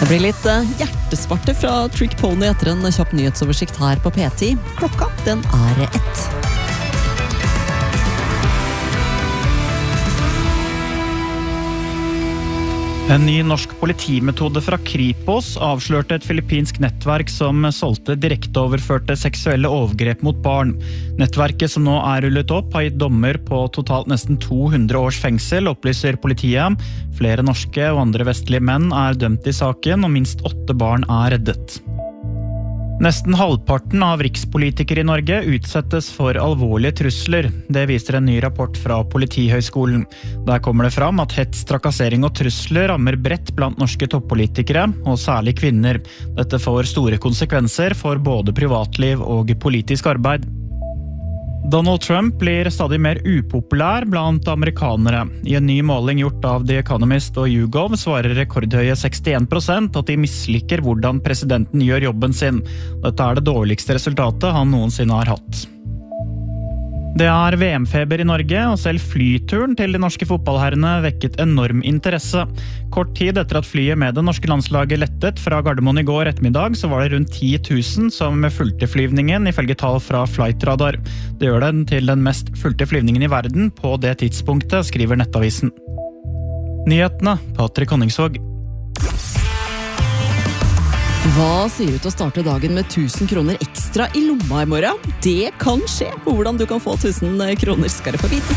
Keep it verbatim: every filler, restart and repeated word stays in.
Det blir litt hjertesparte fra Trick Pony etter en kjapp nyhetsoversikt her på P ti. Klokka, den er ett. En ny norsk politimetode fra Kripos avslørte et filippinsk nettverk som solgte direkteoverførte seksuelle overgrep mot barn. Nettverket som nå er rullet opp har gitt dommer på totalt nesten to hundre års fengsel, opplyser politiet. Flere norske og andre vestlige menn er dømt i saken, og minst åtte barn er reddet. Nesten halvparten av rikspolitikere i Norge utsettes for alvorlige trusler. Det viser en ny rapport fra Politihøgskolen. Der kommer det fram at hets, trakassering og trusler rammer bredt blant norske toppolitikere, og særlig kvinner. Dette får store konsekvenser for både privatliv og politisk arbeid. Donald Trump blir stadig mer upopulær blant amerikanere. I en ny måling gjort av The Economist og YouGov svarer rekordhøye sekstien prosent at de misliker hvordan presidenten gjør jobben sin. Dette er det dårligste resultatet han noensinne har hatt. Det er V M-feber i Norge, og selv flyturen til de norske fotballherrene vekket enorm interesse. Kort tid etter at flyet med det norske landslaget lettet fra Gardermoen i går ettermiddag, så var det rundt ti tusen som fulgte flyvningen, ifølge tall fra Flightradar. Det gjør den til den mest fulgte flyvningen i verden på det tidspunktet, skriver Nettavisen. Nyhetene, Patrick Honningsvåg. Hva sier du til å starte dagen med tusen kroner ekstra i lomma i morgen? Det kan skje! Hvordan du kan få tusen kroner skal du få vite.